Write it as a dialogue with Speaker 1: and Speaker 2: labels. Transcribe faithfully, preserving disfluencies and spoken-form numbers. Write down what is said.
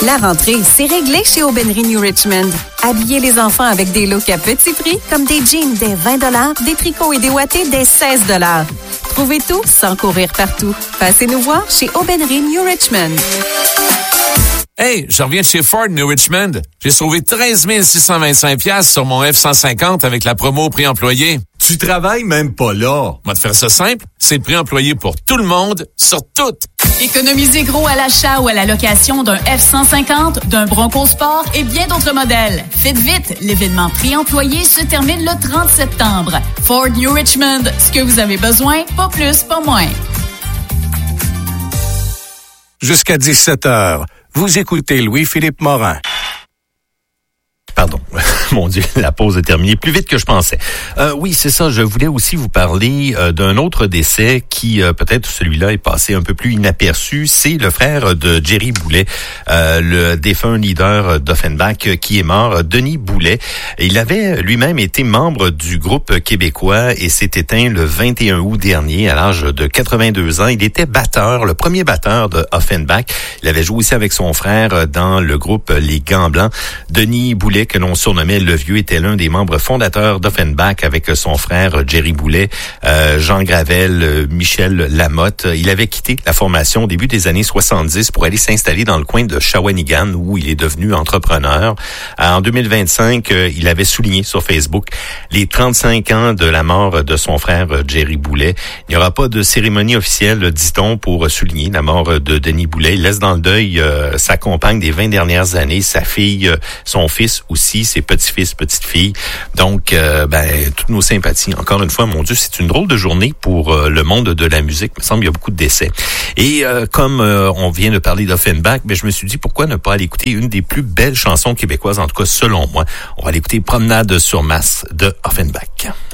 Speaker 1: La rentrée, c'est réglé chez Aubainerie New Richmond. Habillez les enfants avec des looks à petit prix, comme des jeans dès vingt dollars, des tricots et des ouatés dès seize dollars. Trouvez tout sans courir partout. Passez nous voir chez Aubainerie New Richmond.
Speaker 2: Hey, je reviens de chez Ford New Richmond. J'ai sauvé treize mille six cent vingt-cinq dollars sur mon F cent cinquante avec la promo prix employé.
Speaker 3: Tu travailles même pas là.
Speaker 2: On va te faire ça simple. C'est le prix employé pour tout le monde, sur tout.
Speaker 4: Économisez gros à l'achat ou à la location d'un F cent cinquante, d'un Bronco Sport et bien d'autres modèles. Faites vite, l'événement prix employé se termine le trente septembre. Ford New Richmond, ce que vous avez besoin, pas plus, pas moins.
Speaker 5: Jusqu'à dix-sept heures, vous écoutez Louis-Philippe Morin.
Speaker 6: Pardon, mon Dieu, la pause est terminée plus vite que je pensais. Euh, oui, c'est ça, je voulais aussi vous parler euh, d'un autre décès qui, euh, peut-être celui-là est passé un peu plus inaperçu. C'est le frère de Jerry Boulet, euh, le défunt leader d'Offenbach qui est mort, Denis Boulet. Il avait lui-même été membre du groupe québécois et s'est éteint le vingt et un août dernier à l'âge de quatre-vingt-deux ans. Il était batteur, le premier batteur de Offenbach. Il avait joué aussi avec son frère dans le groupe Les Gants Blancs. Denis Boulet, que l'on surnommait Le Vieux, était l'un des membres fondateurs d'Offenbach avec son frère Jerry Boulet, euh, Jean Gravel, euh, Michel Lamotte. Il avait quitté la formation au début des années soixante-dix pour aller s'installer dans le coin de Shawinigan où il est devenu entrepreneur. En deux mille vingt-cinq, euh, il avait souligné sur Facebook les trente-cinq ans de la mort de son frère Jerry Boulet. Il n'y aura pas de cérémonie officielle, dit-on, pour souligner la mort de Denis Boulet. Il laisse dans le deuil euh, sa compagne des vingt dernières années, sa fille, euh, son fils aussi, ses petits-fils, petites-filles. Donc, euh, ben, toutes nos sympathies. Encore une fois, mon Dieu, c'est une drôle de journée pour euh, le monde de la musique. Il me semble qu'il y a beaucoup de décès. Et euh, comme euh, on vient de parler d'Offenbach, ben, je me suis dit, pourquoi ne pas aller écouter une des plus belles chansons québécoises, en tout cas selon moi. On va aller écouter Promenade sur Masse de Offenbach.